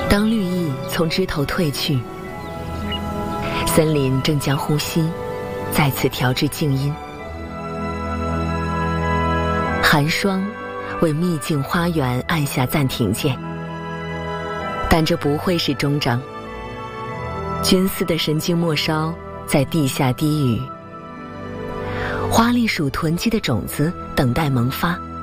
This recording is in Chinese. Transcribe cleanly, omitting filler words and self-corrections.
当绿意从枝头褪去，森林正将呼吸再次调至静音。寒霜为秘境花园按下暂停键，但这不会是终章。菌丝的神经末梢在地下低语，花栗鼠囤积的种子等待萌发。